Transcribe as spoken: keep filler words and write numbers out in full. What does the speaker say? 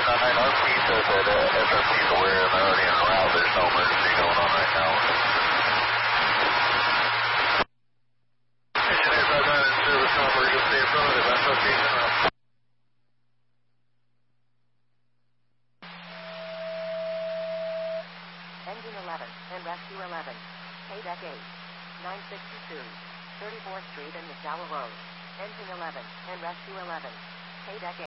nine R P says that uh, S R P is aware and they're already en route. There's no emergency going on right now. Engineer five nine in service number, you'll stay affirmative. S R P is en route. Engine eleven and Rescue eleven. K deck eight. nine sixty-two. thirty-fourth Street and Nassau Road. Engine eleven and Rescue eleven. K deck eight.